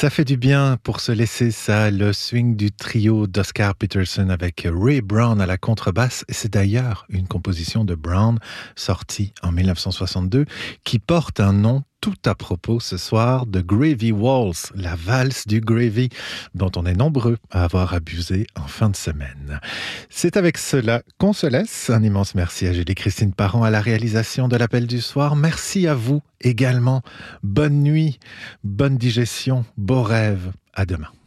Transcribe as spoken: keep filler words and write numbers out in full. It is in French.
Ça fait du bien pour se laisser ça, le swing du trio d'Oscar Peterson avec Ray Brown à la contrebasse. Et c'est d'ailleurs une composition de Brown sortie en mille neuf cent soixante-deux qui porte un nom tout à propos ce soir de Gravy Waltz, la valse du gravy, dont on est nombreux à avoir abusé en fin de semaine. C'est avec cela qu'on se laisse. Un immense merci à Julie-Christine Parent à la réalisation de l'appel du soir. Merci à vous également. Bonne nuit, bonne digestion, beaux rêves. À demain.